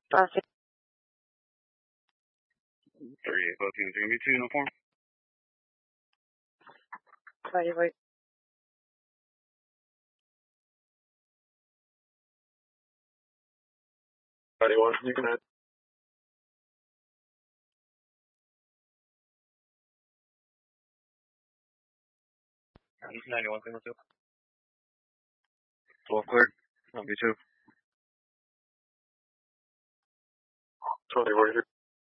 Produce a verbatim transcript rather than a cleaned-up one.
Perfect. Three fourteen Jamie two uniform. Ready, wait. Ready one, you can add. ninety-one single two. twelve clear. I'll be two. twenty, where